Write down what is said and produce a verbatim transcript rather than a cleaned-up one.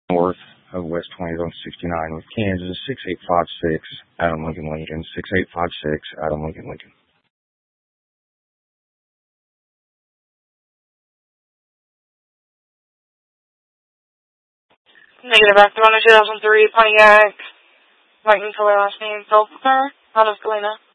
north of West twentieth on sixty-nine with Kansas, six eight five six, Adam Lincoln Lincoln, six eight five six, Adam Lincoln Lincoln. Negative active on a two thousand three Pontiac, Lightning color last name, Felper, out of Galena.